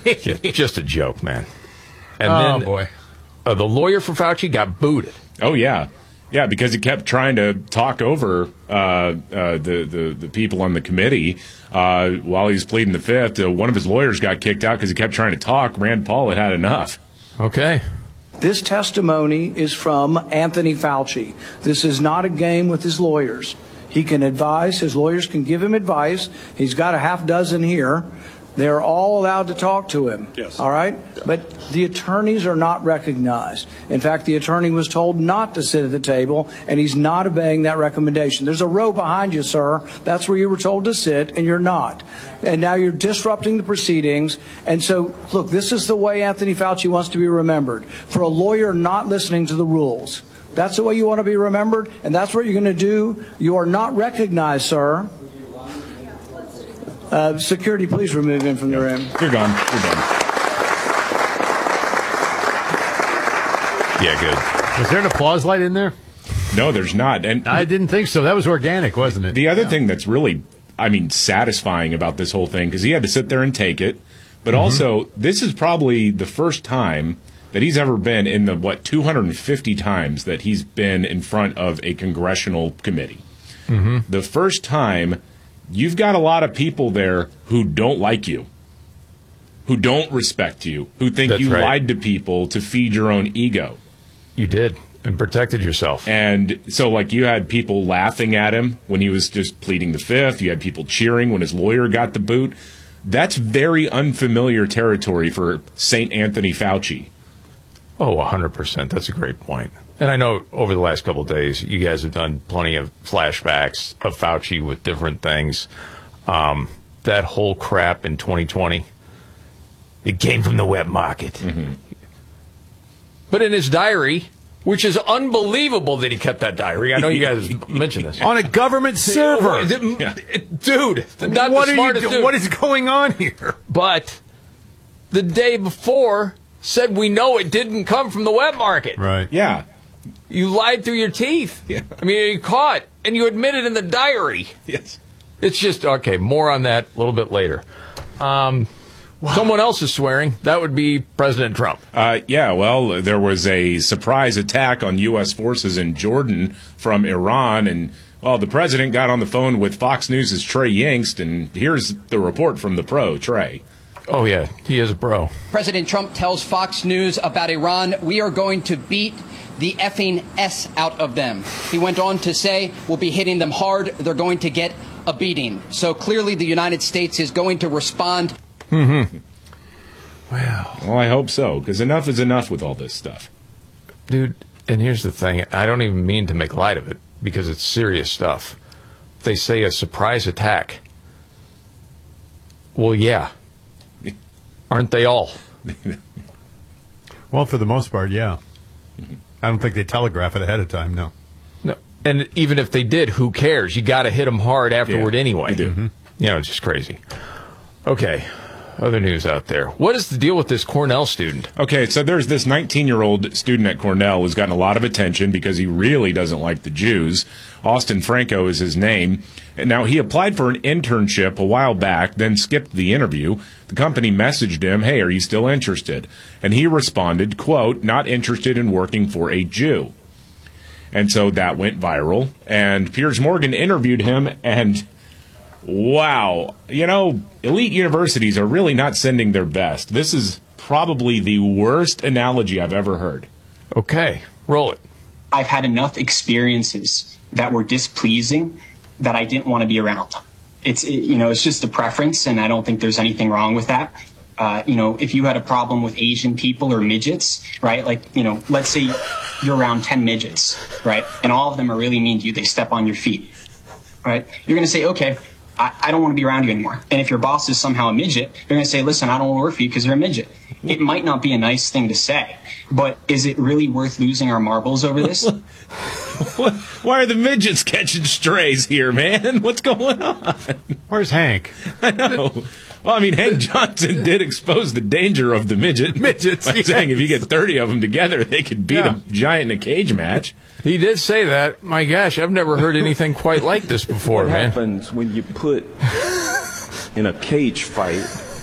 Just a joke, man. And then, boy. The lawyer for Fauci got booted. Oh, yeah. Yeah, because he kept trying to talk over the people on the committee while he was pleading the fifth. One of his lawyers got kicked out because he kept trying to talk. Rand Paul had enough. Okay. This testimony is from Anthony Fauci. This is not a game with his lawyers. He can advise. His lawyers can give him advice. He's got a half dozen here. They're all allowed to talk to him. Yes. All right? But the attorneys are not recognized. In fact, the attorney was told not to sit at the table, and he's not obeying that recommendation. There's a row behind you, sir. That's where you were told to sit, and you're not. And now you're disrupting the proceedings. And so, look, this is the way Anthony Fauci wants to be remembered. For a lawyer not listening to the rules. That's the way you want to be remembered, and that's what you're going to do. You are not recognized, sir. Security, please remove him from the room. You're gone. You're done. Yeah, good. Was there an applause light in there? No, there's not. And I didn't think so. That was organic, wasn't it? the other thing that's really, satisfying about this whole thing, because he had to sit there and take it, but also this is probably the first time that he's ever been in the, 250 times that he's been in front of a congressional committee. The first time you've got a lot of people there who don't like you, who don't respect you, who think That's you right. lied to people to feed your own ego. You did, and protected yourself. And so, you had people laughing at him when he was just pleading the fifth. You had people cheering when his lawyer got the boot. That's very unfamiliar territory for St. Anthony Fauci. Oh, 100%. That's a great point. And I know over the last couple of days, you guys have done plenty of flashbacks of Fauci with different things. That whole crap in 2020, it came from the web market. But in his diary, which is unbelievable that he kept that diary. I know you guys mentioned this. On a government server. Dude, not the smartest dude. What is going on here? But the day before said we know it didn't come from the web market. Right. Yeah. You lied through your teeth. Yeah. I mean, you caught, and you admitted in the diary. Yes. It's just, okay, more on that a little bit later. Someone else is swearing. That would be President Trump. There was a surprise attack on U.S. forces in Jordan from Iran, and, the president got on the phone with Fox News' Trey Yingst, and here's the report from the pro, Trey. Oh, yeah, he is a bro. President Trump tells Fox News about Iran, we are going to beat the effing S out of them. He went on to say, we'll be hitting them hard. They're going to get a beating. So clearly the United States is going to respond. Well, I hope so, because enough is enough with all this stuff. dude, and here's the thing. I don't even mean to make light of it, because it's serious stuff. They say a surprise attack. Well, yeah. Aren't they all? Well, for the most part, yeah. I don't think they telegraph it ahead of time, no. No. And even if they did, who cares? You got to hit them hard afterward anyway. You do. It's just crazy. Okay. Other news out there. What is the deal with this Cornell student? Okay, so there's this 19-year-old student at Cornell who's gotten a lot of attention because he really doesn't like the Jews. Austin Franco is his name. And now, he applied for an internship a while back, then skipped the interview. The company messaged him, hey, are you still interested? And he responded, quote, not interested in working for a Jew. And so that went viral. And Piers Morgan interviewed him, and wow. Elite universities are really not sending their best. This is probably the worst analogy I've ever heard. Okay, roll it. I've had enough experiences that were displeasing that I didn't want to be around. It's just a preference, and I don't think there's anything wrong with that. If you had a problem with Asian people or midgets, right? Let's say you're around 10 midgets, right? And all of them are really mean to you. They step on your feet, right? You're going to say, okay, I don't want to be around you anymore. And if your boss is somehow a midget, you're going to say, listen, I don't want to work for you because you're a midget. It might not be a nice thing to say, but is it really worth losing our marbles over this? Why are the midgets catching strays here, man? What's going on? Where's Hank? I know. Well, Hank Johnson did expose the danger of the midgets by saying if you get 30 of them together, they could beat a giant in a cage match. He did say that. My gosh, I've never heard anything quite like this before, What man. happens when you put in a cage fight